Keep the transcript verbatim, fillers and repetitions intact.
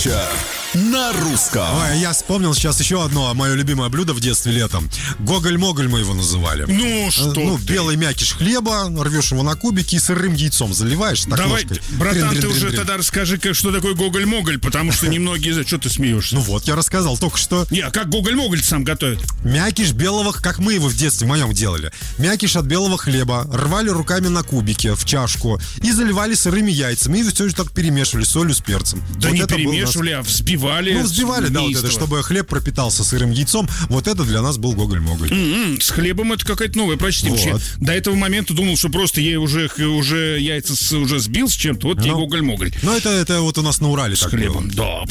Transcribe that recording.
На русском. Ой, я вспомнил сейчас еще одно мое любимое блюдо в детстве летом. Гоголь-моголь мы его называли. Ну, что Ну, ты? белый мякиш хлеба, рвешь его на кубики и сырым яйцом заливаешь. Так Давай, ложкой. братан, ты Трин-трин-трин-трин. уже тогда расскажи, как, что такое гоголь-моголь, потому что немногие... Что ты смеешься? Ну вот, я рассказал только что. Не, а как гоголь-моголь сам готовят? Мякиш белого, как мы его в детстве моем делали. Мякиш от белого хлеба рвали руками на кубики в чашку и заливали сырыми яйцами. И все так перемешивали солью с перцем. Да Вот не это был у нас- перемешивали, а взбивали. Ну, взбивали, да, вот неистово. это, чтобы хлеб пропитался сырым яйцом. Вот это для нас был гоголь-моголь. М-м, с хлебом это какая-то новая, прочти. Вот. Вообще, до этого момента думал, что просто я уже, уже яйца с- уже сбил с чем-то, вот тебе Ну. гоголь-моголь. Ну, это, это вот у нас на Урале С так хлебом, было. да.